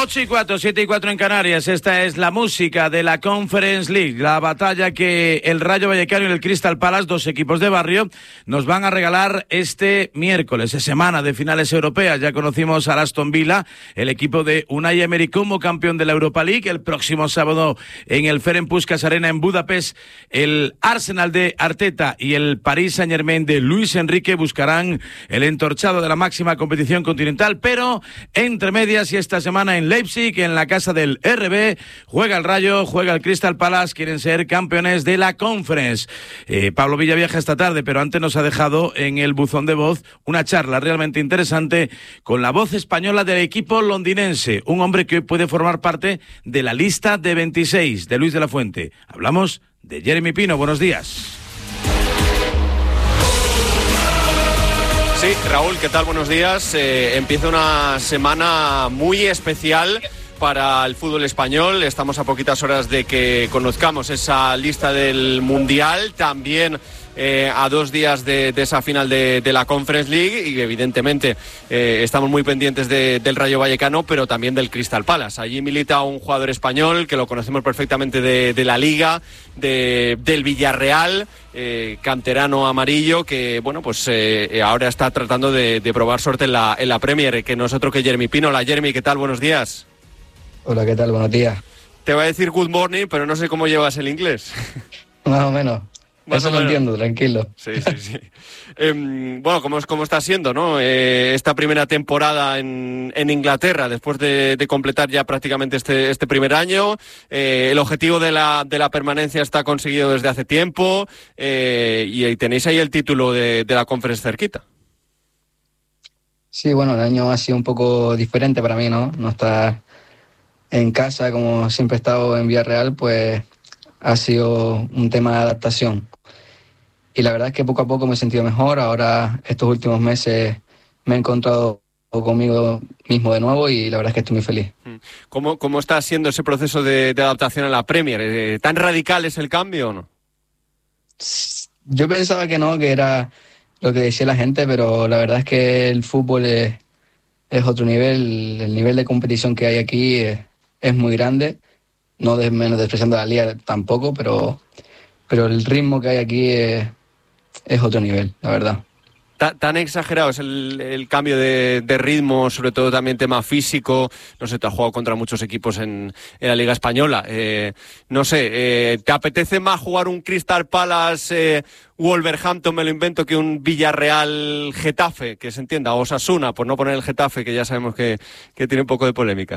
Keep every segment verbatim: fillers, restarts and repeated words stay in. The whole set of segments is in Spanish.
ocho y cuatro, siete y cuatro en Canarias. Esta es la música de la Conference League, la batalla que el Rayo Vallecano y el Crystal Palace, dos equipos de barrio, nos van a regalar este miércoles, es semana de finales europeas. Ya conocimos al Aston Villa, el equipo de Unai Emery como campeón de la Europa League. El próximo sábado en el Ferenc Puskás Arena en Budapest, el Arsenal de Arteta y el Paris Saint-Germain de Luis Enrique buscarán el entorchado de la máxima competición continental, pero entre medias y esta semana en Leipzig, en la casa del R B, juega el Rayo, juega el Crystal Palace, quieren ser campeones de la Conference. Eh, Pablo Villa viaja esta tarde, pero antes nos ha dejado en el buzón de voz una charla realmente interesante con la voz española del equipo londinense, un hombre que hoy puede formar parte de la lista de veintiséis de Luis de la Fuente. Hablamos de Jeremy Pino. Buenos días. Sí, Raúl, ¿qué tal? Buenos días. Eh, empieza una semana muy especial para el fútbol español. Estamos a poquitas horas de que conozcamos esa lista del Mundial. También eh, a dos días de, de esa final de, de la Conference League. Y evidentemente eh, estamos muy pendientes de, del Rayo Vallecano, pero también del Crystal Palace. Allí milita un jugador español que lo conocemos perfectamente de, de la Liga, de, del Villarreal. Eh, canterano amarillo que bueno pues eh, ahora está tratando de, de probar suerte en la, en la Premier, que no es otro que Jeremy Pino. Hola Jeremy, ¿qué tal? Buenos días. Hola, ¿qué tal? Buenos días. Te voy a decir good morning, pero no sé cómo llevas el inglés. Más o menos. Más Eso o menos. Lo entiendo, tranquilo. Sí, sí, sí. eh, bueno, ¿cómo, ¿cómo está siendo, no? Eh, esta primera temporada en, en Inglaterra, después de, de completar ya prácticamente este, este primer año. Eh, el objetivo de la, de la permanencia está conseguido desde hace tiempo eh, y, y tenéis ahí el título de, de la Conference cerquita. Sí, bueno, el año ha sido un poco diferente para mí, ¿no? No estar en casa, como siempre he estado en Villarreal, pues ha sido un tema de adaptación. Y la verdad es que poco a poco me he sentido mejor. Ahora, estos últimos meses, me he encontrado conmigo mismo de nuevo y la verdad es que estoy muy feliz. ¿Cómo, cómo está siendo ese proceso de, de adaptación a la Premier? ¿Tan radical es el cambio o no? Yo pensaba que no, que era lo que decía la gente, pero la verdad es que el fútbol es, es otro nivel. El nivel de competición que hay aquí es, es muy grande. No de, menos despreciando la liga tampoco, pero, pero el ritmo que hay aquí es, es otro nivel, la verdad. ¿Tan, tan exagerado es el, el cambio de, de ritmo, sobre todo también tema físico? No sé, tú has jugado contra muchos equipos en, en la Liga Española. Eh, no sé, eh, ¿te apetece más jugar un Crystal Palace, eh, Wolverhampton, me lo invento, que un Villarreal Getafe, que se entienda, o Osasuna, por no poner el Getafe, que ya sabemos que, que tiene un poco de polémica?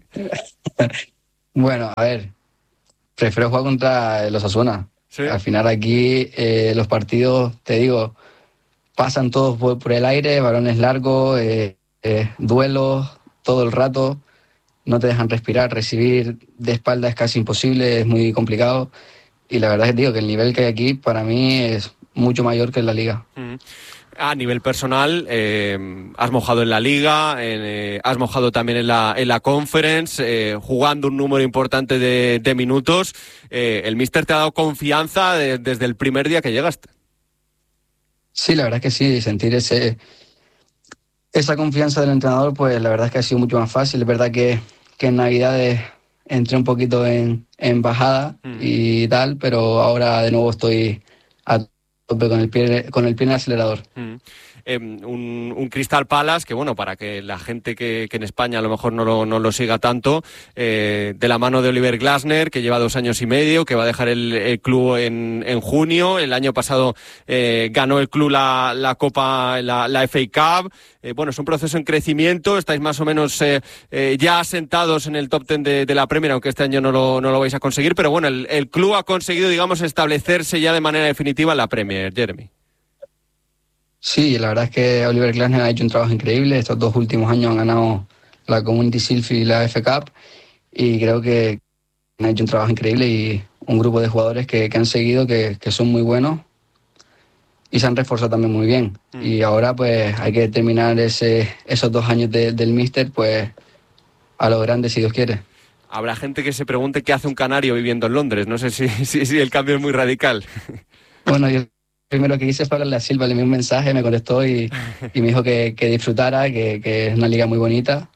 Bueno, a ver, prefiero jugar contra los Osasuna. ¿Sí? Al final aquí eh, los partidos, te digo, pasan todos por, por el aire, balones largos, eh, eh, duelos, todo el rato, no te dejan respirar, recibir de espalda es casi imposible, es muy complicado. Y la verdad es que digo que el nivel que hay aquí para mí es mucho mayor que en la Liga. Mm. A nivel personal, eh, has mojado en la Liga, eh, has mojado también en la, en la Conference, eh, jugando un número importante de, de minutos. Eh, ¿El míster te ha dado confianza de, desde el primer día que llegaste? Sí, la verdad es que sí, sentir ese esa confianza del entrenador, pues la verdad es que ha sido mucho más fácil. Es verdad que, que en Navidades entré un poquito en, en bajada mm. y tal, pero ahora de nuevo estoy a con el pie con el pie en el acelerador. Mm. Eh, un, un Crystal Palace que, bueno, para que la gente que, que en España a lo mejor no lo, no lo siga tanto, eh, de la mano de Oliver Glasner, que lleva dos años y medio, que va a dejar el, el club en, en junio. El año pasado eh, ganó el club la, la Copa, la, la F A Cup. Eh, bueno, es un proceso en crecimiento. Estáis más o menos eh, eh, ya asentados en el top ten de, de la Premier, aunque este año no lo, no lo vais a conseguir. Pero bueno, el, el club ha conseguido, digamos, establecerse ya de manera definitiva en la Premier, Jeremy. Sí, la verdad es que Oliver Glasner ha hecho un trabajo increíble. Estos dos últimos años han ganado la Community Shield y la F A Cup y creo que han hecho un trabajo increíble y un grupo de jugadores que, que han seguido, que, que son muy buenos y se han reforzado también muy bien. Mm. Y ahora pues hay que terminar ese, esos dos años de, del míster pues a lo grande, si Dios quiere. Habrá gente que se pregunte qué hace un canario viviendo en Londres. No sé si, si, si el cambio es muy radical. Bueno, yo primero que hice fue hablarle a Silva, le envié un mensaje, me contestó y, y me dijo que, que disfrutara, que, que es una liga muy bonita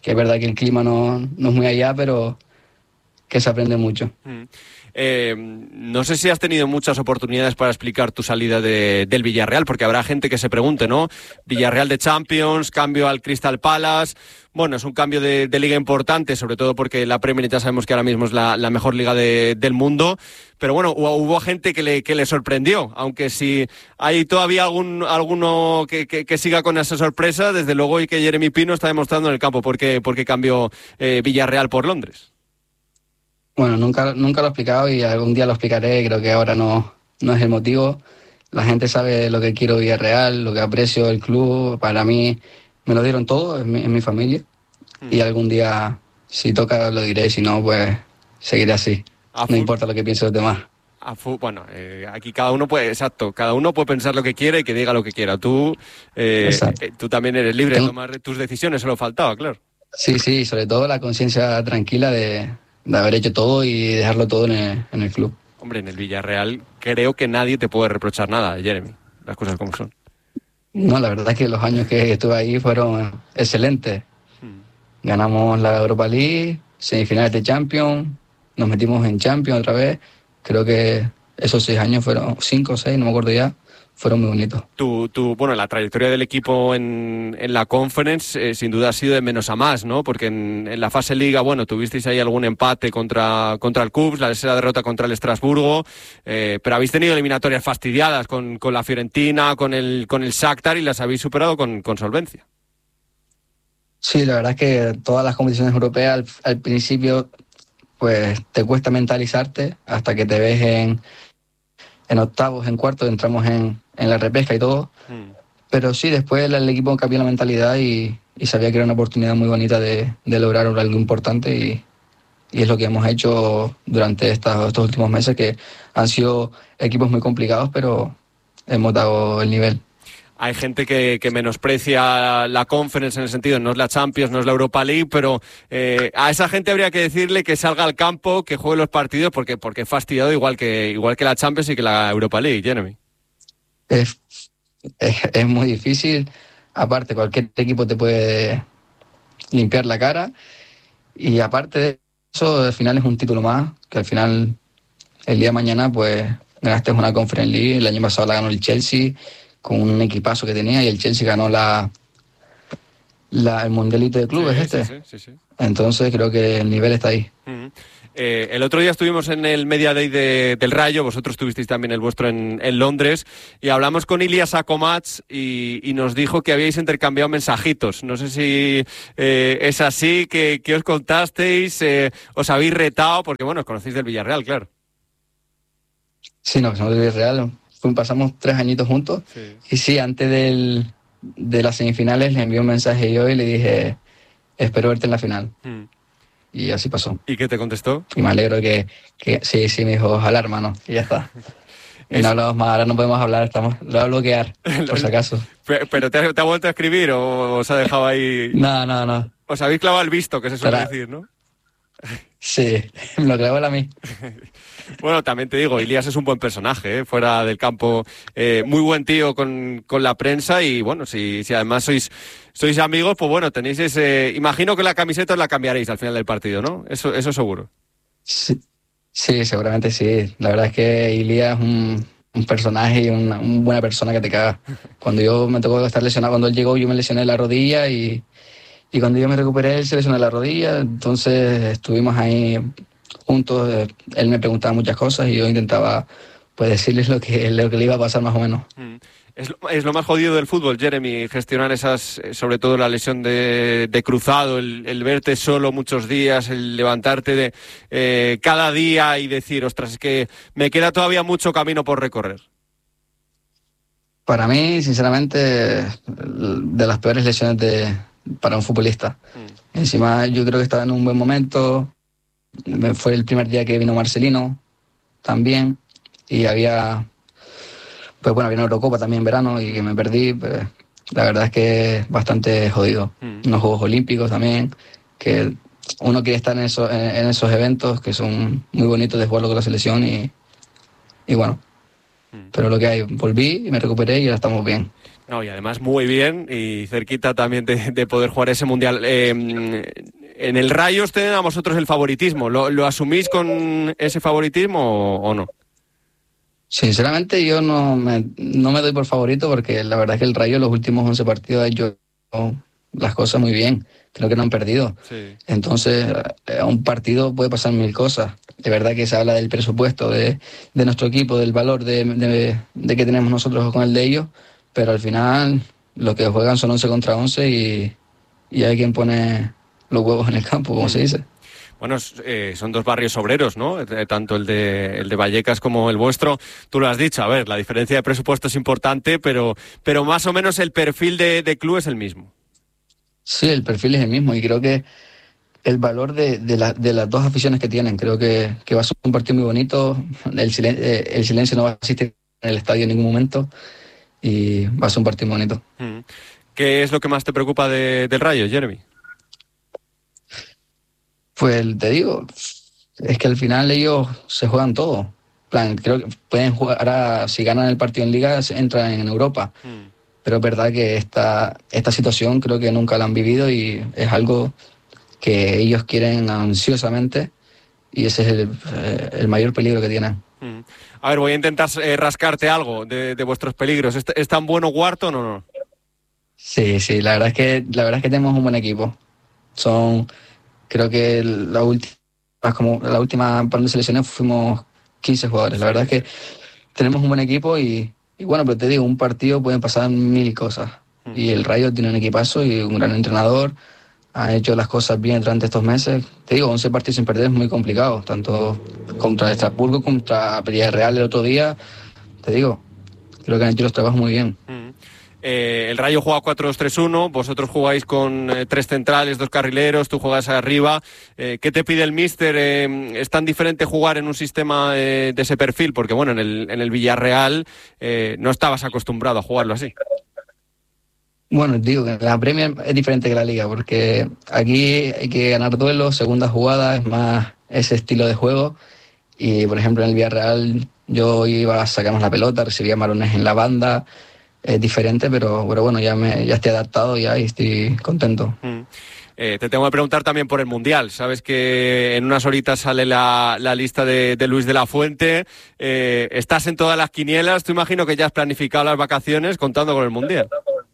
que es verdad que el clima no, no es muy allá, pero que se aprende mucho. Mm. Eh, no sé si has tenido muchas oportunidades para explicar tu salida de, del Villarreal, porque habrá gente que se pregunte, ¿no? Villarreal de Champions, cambio al Crystal Palace. Bueno, es un cambio de, de liga importante, sobre todo porque la Premier ya sabemos que ahora mismo es la, la mejor liga de, del mundo. Pero bueno, hubo, hubo gente que le, que le sorprendió, aunque si hay todavía algún alguno que, que, que siga con esa sorpresa, desde luego, y que Jeremy Pino está demostrando en el campo por qué, por qué cambió eh, Villarreal por Londres. Bueno, nunca, nunca lo he explicado y algún día lo explicaré. Creo que ahora no, no es el motivo. La gente sabe lo que quiero Villarreal, lo que aprecio el club. Para mí me lo dieron todo, en mi, en mi familia. Mm. Y algún día, si toca, lo diré. Si no, pues seguiré así. A no importa lo que piensen los demás. A fu- bueno, eh, aquí cada uno puede, exacto, cada uno puede pensar lo que quiere y que diga lo que quiera. Tú, eh, eh, tú también eres libre Tengo... de tomar tus decisiones, solo faltaba, claro. Sí, sí, sobre todo la conciencia tranquila de... de haber hecho todo y dejarlo todo en el, en el club. Hombre, en el Villarreal creo que nadie te puede reprochar nada, Jeremy, las cosas como son. No, la verdad es que los años que estuve ahí fueron excelentes. Hmm. Ganamos la Europa League, semifinales de Champions, nos metimos en Champions otra vez. Creo que esos seis años fueron, cinco o seis, no me acuerdo ya, fueron muy bonitos. Tu, tu, bueno, la trayectoria del equipo en, en la Conference eh, sin duda ha sido de menos a más, ¿no? Porque en, en la fase Liga, bueno, tuvisteis ahí algún empate contra, contra el Cubs, la tercera derrota contra el Estrasburgo, eh, pero habéis tenido eliminatorias fastidiadas con, con la Fiorentina, con el, con el Shakhtar, y las habéis superado con, con solvencia. Sí, la verdad es que todas las competiciones europeas al, al principio pues te cuesta mentalizarte hasta que te ves en, en octavos, en cuartos, entramos en, en la repesca y todo. Mm. Pero sí, después el, el equipo cambió la mentalidad y, y sabía que era una oportunidad muy bonita de, de lograr algo importante y, y es lo que hemos hecho durante estas, estos últimos meses, que han sido equipos muy complicados, pero hemos dado el nivel. Hay gente que, que menosprecia la Conference en el sentido, no es la Champions, no es la Europa League, pero eh, a esa gente habría que decirle que salga al campo, que juegue los partidos, porque porque es fastidiado igual que igual que la Champions y que la Europa League, Jeremy. Es, es, es muy difícil. Aparte, cualquier equipo te puede limpiar la cara. Y aparte de eso, al final es un título más, que al final, el día de mañana, pues ganaste una Conference League. El año pasado la ganó el Chelsea, con un equipazo que tenía, y el Chelsea ganó la, la el Mundialito de Clubes, sí, este. Sí, sí, sí. Entonces creo que el nivel está ahí. Uh-huh. Eh, el otro día estuvimos en el Media Day de, del Rayo, vosotros tuvisteis también el vuestro en, en Londres, y hablamos con Ilias Akomats y, y nos dijo que habíais intercambiado mensajitos. No sé si eh, es así, que, que os contasteis, eh, os habéis retado, porque bueno, os conocéis del Villarreal, claro. Sí, nos conocemos del Villarreal. Pasamos tres añitos juntos, sí. Y sí, antes del, de las semifinales le envié un mensaje yo y le dije, espero verte en la final. Mm. Y así pasó. ¿Y qué te contestó? Y me alegro que, que sí, sí, me dijo, ojalá, hermano, y ya está. Y no hablamos más, ahora no podemos hablar, estamos, lo voy a bloquear, por si acaso. ¿Pero te ha, te ha vuelto a escribir o os ha dejado ahí? No, no, no. Os habéis clavado el visto, que se suele Para... decir, ¿no? Sí, me lo clavó él a mí. Bueno, también te digo, Ilias es un buen personaje, ¿eh? Fuera del campo, eh, muy buen tío con, con la prensa, y bueno, si, si además sois sois amigos, pues bueno, tenéis ese... Imagino que la camiseta os la cambiaréis al final del partido, ¿no? Eso eso seguro. Sí, sí, seguramente sí. La verdad es que Ilias es un, un personaje y una, una buena persona que te caga. Cuando yo me tocó estar lesionado, cuando él llegó, yo me lesioné la rodilla y... Y cuando yo me recuperé, él se lesionó la rodilla, entonces estuvimos ahí juntos. Él me preguntaba muchas cosas y yo intentaba pues decirles lo que, lo que le iba a pasar más o menos. Es lo, es lo más jodido del fútbol, Jeremy, gestionar esas, sobre todo la lesión de, de cruzado, el, el verte solo muchos días, el levantarte de eh, cada día y decir, ostras, es que me queda todavía mucho camino por recorrer. Para mí, sinceramente, de las peores lesiones de... para un futbolista. Mm. Encima yo creo que estaba en un buen momento. Fue el primer día que vino Marcelino también, y había pues bueno, había una Eurocopa también en verano y que me perdí. Pues, la verdad es que es bastante jodido. Mm. Unos Juegos Olímpicos también, que uno quiere estar en esos, en esos eventos que son muy bonitos de jugarlo con la selección y, y bueno, mm. pero lo que hay, volví y me recuperé y ahora estamos bien. No, y además muy bien y cerquita también de, de poder jugar ese Mundial. Eh, en el Rayo tienen a vosotros el favoritismo. ¿Lo, lo asumís con ese favoritismo o, o no? Sinceramente yo no me, no me doy por favorito porque la verdad es que el Rayo los últimos once partidos ha hecho las cosas muy bien. Creo que no han perdido. Sí. Entonces, a un partido puede pasar mil cosas. De verdad que se habla del presupuesto de, de nuestro equipo, del valor de, de, de que tenemos nosotros con el de ellos, pero al final lo que juegan son once contra once y, y hay quien pone los huevos en el campo, como mm. se dice. Bueno, eh, son dos barrios obreros, ¿no? Tanto el de el de Vallecas como el vuestro. Tú lo has dicho, a ver, la diferencia de presupuesto es importante, pero, pero más o menos el perfil de, de club es el mismo. Sí, el perfil es el mismo y creo que el valor de, de, la, de las dos aficiones que tienen, creo que, que va a ser un partido muy bonito. El, silen, eh, el silencio no va a existir en el estadio en ningún momento y va a ser un partido muy bonito. ¿Qué es lo que más te preocupa de, del Rayo, Jeremy? Pues te digo, es que al final ellos se juegan todo. Plan, creo que pueden jugar, ahora si ganan el partido en Liga entran en Europa. Mm. Pero es verdad que esta, esta situación creo que nunca la han vivido y es algo que ellos quieren ansiosamente y ese es el, el mayor peligro que tienen. Mm. A ver, voy a intentar eh, rascarte algo de, de vuestros peligros. ¿Es, ¿Es tan bueno Wharton o no? Sí, sí, la verdad es que la verdad es que tenemos un buen equipo. Son, creo que la última, como la última par de selecciones fuimos quince jugadores. La verdad es que tenemos un buen equipo y Y bueno, pero te digo, un partido pueden pasar mil cosas. Mm. Y el Rayo tiene un equipazo y un gran entrenador. Ha hecho las cosas bien durante estos meses. Te digo, once partidos sin perder es muy complicado. Tanto contra Estrasburgo, contra Villarreal el otro día. Te digo, creo que han hecho los trabajos muy bien. Mm. Eh, el Rayo juega cuatro dos tres uno, vosotros jugáis con eh, tres centrales, dos carrileros, tú juegas arriba. Eh, ¿Qué te pide el míster? Eh, ¿Es tan diferente jugar en un sistema eh, de ese perfil? Porque bueno, en el, en el Villarreal eh, no estabas acostumbrado a jugarlo así. Bueno, digo que la Premier es diferente que la Liga, porque aquí hay que ganar duelos, segunda jugada, es más ese estilo de juego. Y por ejemplo en el Villarreal yo iba a sacarnos la pelota, recibía balones en la banda. Es diferente, pero, pero bueno, ya me ya estoy adaptado ya y estoy contento. Mm. Eh, te tengo que preguntar también por el Mundial. Sabes que en unas horitas sale la, la lista de, de Luis de la Fuente. Eh, estás en todas las quinielas. Tú imagino que ya has planificado las vacaciones contando con el Mundial.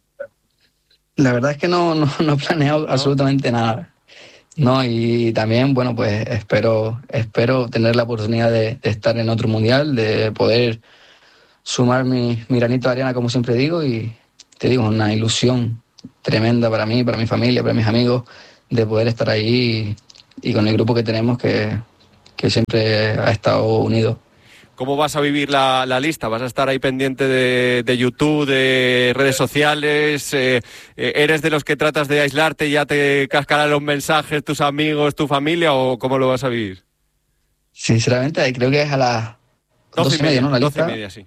La verdad es que no, no, no he planeado ¿No? absolutamente nada. No, y también, bueno, pues espero, espero tener la oportunidad de, de estar en otro Mundial, de poder sumar mi, mi granito de arena, como siempre digo, y te digo, una ilusión tremenda para mí, para mi familia, para mis amigos, de poder estar ahí y, y con el grupo que tenemos que, que siempre ha estado unido. ¿Cómo vas a vivir la, la lista? ¿Vas a estar ahí pendiente de, de YouTube, de redes sociales? Eh, ¿Eres de los que tratas de aislarte y ya te cascarán los mensajes tus amigos, tu familia, o cómo lo vas a vivir? Sinceramente, creo que es a las doce y media, ¿no? La lista. doce y media, sí.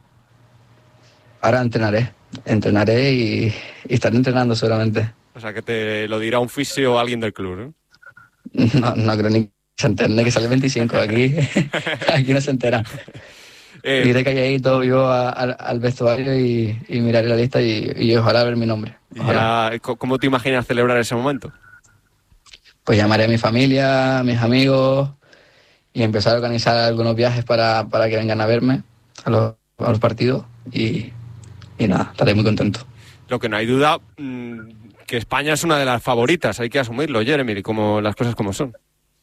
Ahora entrenaré, entrenaré y, y estaré entrenando seguramente. O sea, que te lo dirá un fisio o alguien del club, ¿no? No, no creo ni que se entere, que sale el veinticinco, aquí, aquí no se entera. Eh, Iré calladito yo a, a, al vestuario y, y miraré la lista y, y ojalá ver mi nombre. Ya, ¿cómo te imaginas celebrar ese momento? Pues llamaré a mi familia, a mis amigos y empezar a organizar algunos viajes para, para que vengan a verme a los, a los partidos y... Y nada, estaré muy contento. Lo que no hay duda, mmm, que España es una de las favoritas, hay que asumirlo, Jeremy, como las cosas como son.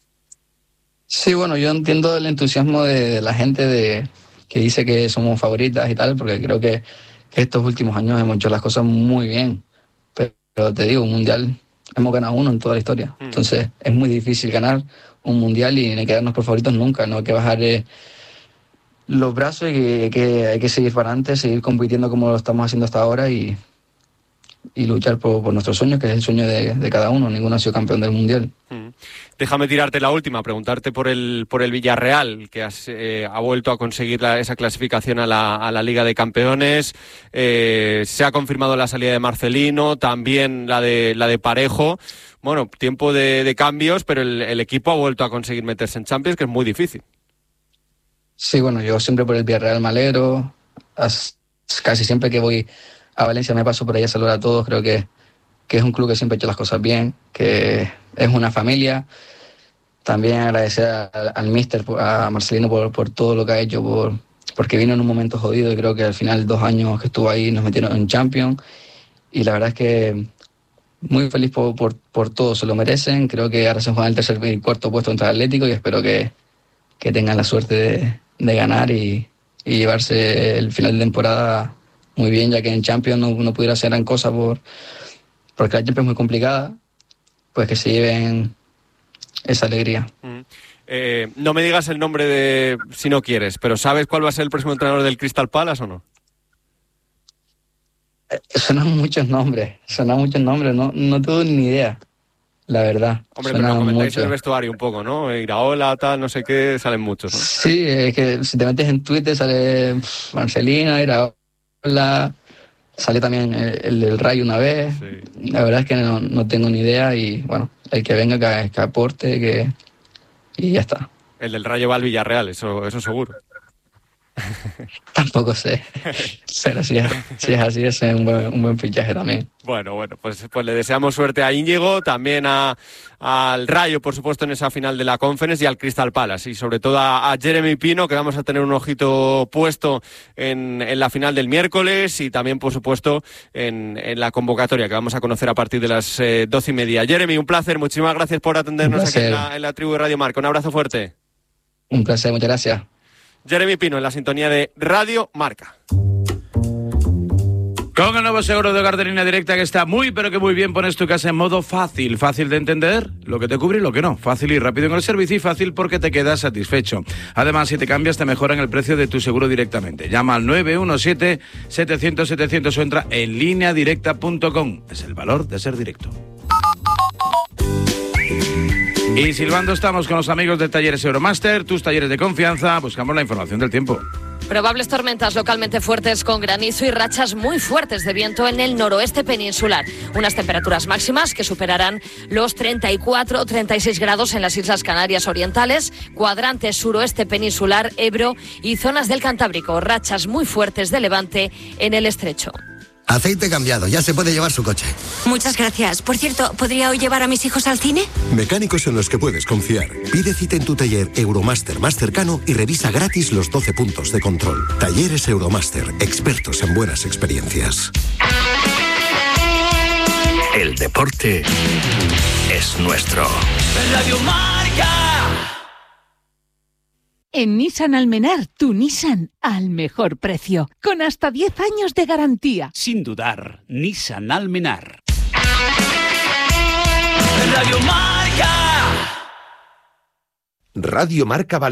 Sí, bueno, yo entiendo el entusiasmo de, de la gente de que dice que somos favoritas y tal, porque creo que, que estos últimos años hemos hecho las cosas muy bien. Pero, pero te digo, un mundial hemos ganado uno en toda la historia. Mm. Entonces es muy difícil ganar un mundial y no quedarnos por favoritos nunca, no hay que bajar... Eh, los brazos y que, que hay que seguir para adelante, seguir compitiendo como lo estamos haciendo hasta ahora y, y luchar por, por nuestros sueños, que es el sueño de, de cada uno. Ninguno ha sido campeón del Mundial. Mm. Déjame tirarte la última, preguntarte por el por el Villarreal, que has, eh, ha vuelto a conseguir la, esa clasificación a la, a la Liga de Campeones. Eh, se ha confirmado la salida de Marcelino, también la de la de Parejo. Bueno, tiempo de, de cambios, pero el, el equipo ha vuelto a conseguir meterse en Champions, que es muy difícil. Sí, bueno, yo siempre por el Villarreal me alegro. Casi siempre que voy a Valencia me paso por ahí a saludar a todos. Creo que, que es un club que siempre ha hecho las cosas bien, que es una familia. También agradecer al, al míster, a Marcelino, por, por todo lo que ha hecho, por, porque vino en un momento jodido y creo que al final, dos años que estuvo ahí, nos metieron en Champions. Y la verdad es que muy feliz por, por, por todo, se lo merecen. Creo que ahora se juega el tercer y cuarto puesto contra el Atlético y espero que, que tengan la suerte de, de ganar y, y llevarse el final de temporada muy bien, ya que en Champions no, no pudiera hacer gran cosa por, porque la Champions es muy complicada, pues que se lleven esa alegría. Mm. Eh, no me digas el nombre de, si no quieres, pero ¿sabes cuál va a ser el próximo entrenador del Crystal Palace o no? Suenan muchos nombres, suenan muchos nombres, no, no tengo ni idea, la verdad. Hombre, pero comentáis en el vestuario un poco, ¿no? Iraola, tal, no sé qué, salen muchos, ¿no? Sí, es que si te metes en Twitter sale Marcelino, Iraola, sale también el, el del Rayo una vez. Sí. La verdad es que no, no tengo ni idea y, bueno, el que venga que, que aporte, que y ya está. El del Rayo va al Villarreal, eso, eso seguro. Tampoco sé, pero si es, si es así, es un buen, un buen fichaje también. Bueno, bueno, pues, pues le deseamos suerte a Íñigo, también a, al Rayo, por supuesto, en esa final de la Conference y al Crystal Palace, y sobre todo a, a Jeremy Pino, que vamos a tener un ojito puesto en, en la final del miércoles y también, por supuesto, en, en la convocatoria que vamos a conocer a partir de las eh, doce y media. Jeremy, un placer, muchísimas gracias por atendernos aquí en la, en la tribu de Radio Marca. Un abrazo fuerte. Un placer, muchas gracias. Jeremy Pino en la sintonía de Radio Marca. Con el nuevo seguro de hogar de Línea Directa, que está muy pero que muy bien, pones tu casa en modo fácil, fácil de entender, lo que te cubre y lo que no, fácil y rápido en el servicio y fácil porque te quedas satisfecho. Además, si te cambias te mejoran el precio de tu seguro directamente. Llama al nueve uno siete, setecientos, setecientos o entra en línea directa punto com. Es el valor de ser directo. Y silbando estamos con los amigos de Talleres Euromaster, tus talleres de confianza. Buscamos la información del tiempo. Probables tormentas localmente fuertes con granizo y rachas muy fuertes de viento en el noroeste peninsular. Unas temperaturas máximas que superarán los treinta y cuatro, treinta y seis grados en las Islas Canarias Orientales, cuadrante suroeste peninsular, Ebro y zonas del Cantábrico. Rachas muy fuertes de levante en el estrecho. Aceite cambiado, ya se puede llevar su coche. Muchas gracias. Por cierto, ¿podría hoy llevar a mis hijos al cine? Mecánicos en los que puedes confiar. Pide cita en tu taller Euromaster más cercano y revisa gratis los doce puntos de control. Talleres Euromaster, expertos en buenas experiencias. El deporte es nuestro. Radio Marca. En Nissan Almenar, tu Nissan al mejor precio, con hasta diez años de garantía. Sin dudar, Nissan Almenar. Radio Marca. Radio Marca Valencia.